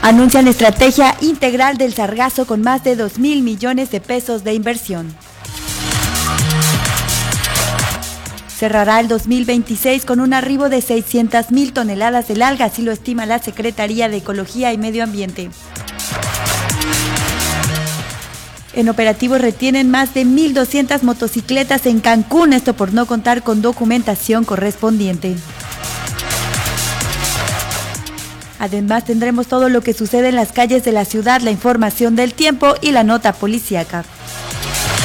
Anuncian estrategia integral del sargazo con más de 2.000 millones de pesos de inversión. Cerrará el 2026 con un arribo de 600.000 toneladas de algas, así lo estima la Secretaría de Ecología y Medio Ambiente. En operativo retienen más de 1.200 motocicletas en Cancún, esto por no contar con documentación correspondiente. Además tendremos todo lo que sucede en las calles de la ciudad, la información del tiempo y la nota policíaca.